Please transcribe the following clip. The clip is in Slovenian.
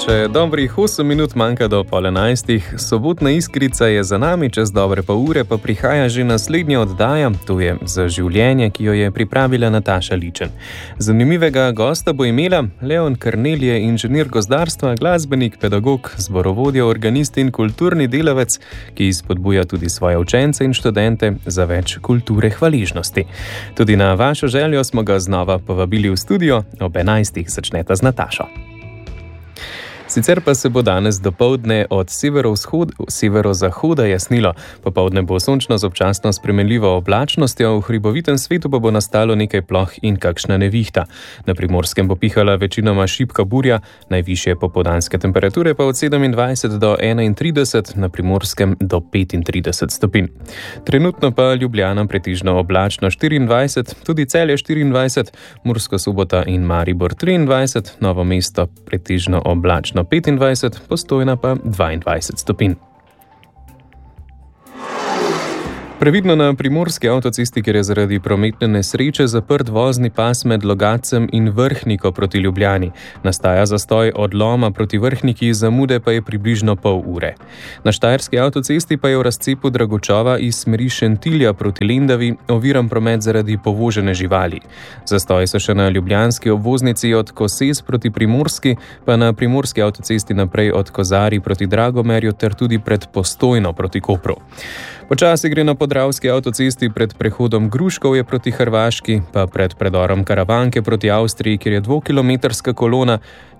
Še dobrih 8 minut manjka do 10:30. Sobotna iskrica je za nami, čez dobre pol ure pa prihaja že naslednja oddaja, to je Za življenje, ki jo je pripravila Nataša Ličen. Zanimivega gosta bo imela Leon Karnel, je inženir gozdarstva, glasbenik, pedagog, zborovodja, organist in kulturni delavec, ki spodbuja tudi svoje učence in študente za več kulture hvaležnosti. Tudi na vašo željo smo ga znova povabili v studio, ob 11. začneta z Natašo. Sicer pa se bo danes dopoldne od severozahoda jasnilo. Popoldne bo sončno z občasno spremenljivo oblačnostjo, v hribovitem svetu pa bo nastalo nekaj ploh in kakšna nevihta. Na Primorskem bo pihala večinoma šibka burja, najvišje popoldanske temperature pa od 27 do 31, na Primorskem do 35 stopinj. Trenutno pa Ljubljana pretežno oblačno 24, tudi Celje 24, Murska Sobota in Maribor 23, Novo mesto pretežno oblačno 25, Postojna pa 22 stopinj. Previdno na Primorski avtocesti, kjer je zaradi prometne nesreče zaprt vozni pas med Logatcem in Vrhniko proti Ljubljani. Nastaja zastoj od Loma proti Vrhniki, zamude pa je približno pol ure. Na Štajerski avtocesti pa je v razcepu Dragočova iz smeri Šentilja proti Lendavi oviran promet zaradi povožene živali. Zastoji so še na ljubljanski obvoznici od Koses proti Primorski, pa na Primorski avtocesti naprej od Kozarij proti Dragomerju ter tudi pred Postojno proti Kopru. Počasi gre na Podravski avtocesti pred prehodom Gruškovje proti Hrvaški, pa pred predorom Karavanke proti Avstriji, kjer je 2-kilometrska kolona,